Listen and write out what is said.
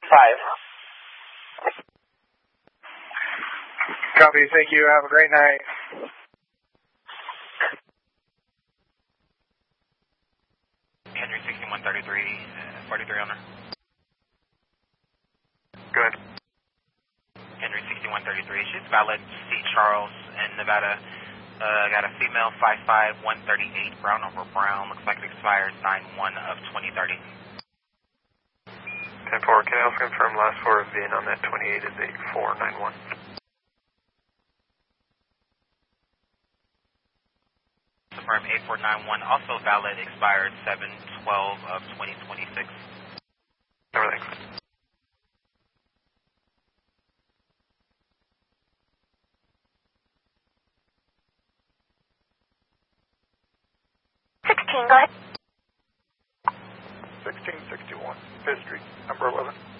5. Copy, thank you. Have a great night. Henry 6133, 43 owner. Good. Henry 6133, she's valid, C. Charles in Nevada. Got a female 55138, brown over brown, looks like it expires 9/1 of 2030. 10-4, can I also confirm last 4 of VIN on that 28 is 8491? Confirm 8491, also valid, expired 7/12 of 2026. Everything. Go ahead. 1661, Fifth Street, number 11.